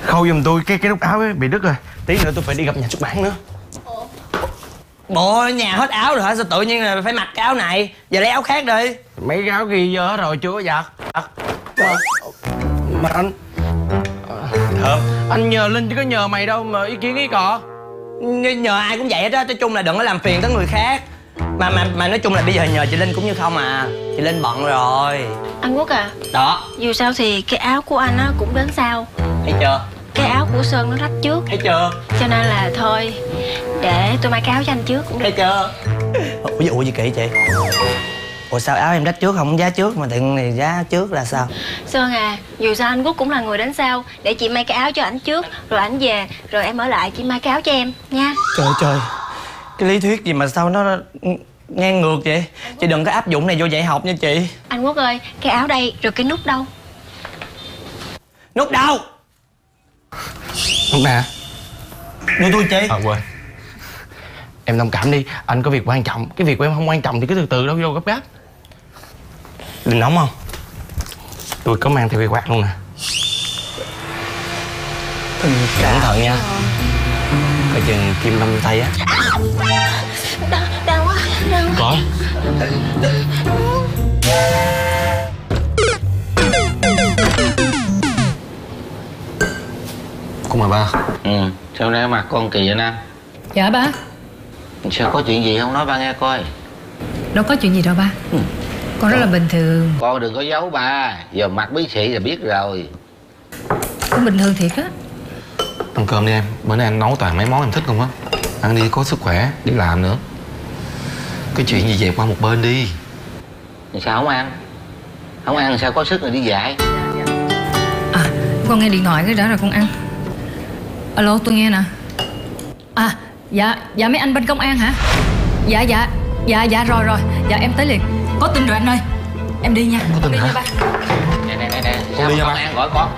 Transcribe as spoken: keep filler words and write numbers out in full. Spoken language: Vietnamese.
Khâu giùm tôi cái cái nút áo ấy bị đứt rồi. Tí nữa tôi phải đi gặp nhà xuất bản nữa. Bộ nhà hết áo rồi hả? Sao tự nhiên là phải mặc cái áo này? Giờ lấy áo khác đi. Mấy cái áo kia dơ hết rồi, chưa có giặt. À, mà anh Thơm, anh nhờ Linh chứ có nhờ mày đâu mà ý kiến ý cọ. Nhờ ai cũng vậy hết á, nói chung là đừng có làm phiền tới người khác. Mà mà mà nói chung là bây giờ nhờ chị Linh cũng như không à. Chị Linh bận rồi. Anh Quốc à, Đó, dù sao thì cái áo của anh á cũng đến sau. thấy chưa? Cái áo của Sơn nó rách trước, Thấy chưa? cho nên là thôi, để tôi may cái áo cho anh trước cũng được. Thấy chưa? Ủa, ủa gì kỳ chị? Ủa sao áo em rách trước không giá trước mà tiện này giá trước là sao? Sơn à, dù sao anh Quốc cũng là người đến sau. Để chị may cái áo cho ảnh trước, rồi ảnh về, rồi em ở lại chị may cái áo cho em, nha. Trời trời, cái lý thuyết gì mà sao nó ngang ngược vậy? Chị đừng có áp dụng này vô dạy học nha chị. Anh Quốc ơi, cái áo đây, rồi cái nút đâu? Nút đâu? Nút nè. Đưa tôi chị. À quên. Em thông cảm đi, anh có việc quan trọng. Cái việc của em không quan trọng thì cứ từ từ đâu vô gấp gáp. Đừng nóng không? Tôi có mang theo cây quạt luôn nè. Cẩn thận nha. Coi chừng kim đâm tay á. Đau, đau quá, đau quá. Có. Cô mời ba. Ừ, sao nay mặt con kỳ vậy Nam? Dạ ba. Sao có chuyện gì không nói ba nghe coi. Đâu có chuyện gì đâu ba. Ừ. Con rất là bình thường. Con đừng có giấu ba. Giờ mặt bí sĩ là biết rồi. Cũng bình thường thiệt á. Ăn cơm đi em. Bữa nay anh nấu toàn mấy món em thích không á. Ăn đi có sức khỏe, đi làm nữa. Cái chuyện gì dẹp qua một bên đi. Sao không ăn? Không ăn sao có sức rồi đi dạy. À, con nghe điện thoại cái đó rồi con ăn. Alo, tôi nghe nè. À, dạ, dạ mấy anh bên công an hả? Dạ, dạ, dạ, dạ rồi rồi. Dạ em tới liền. Có tin rồi anh ơi. Em đi nha. Có tin Em đi hả? nha ba. Nè nè nè nè. Con Sao đi mà nha công ba. an gọi con?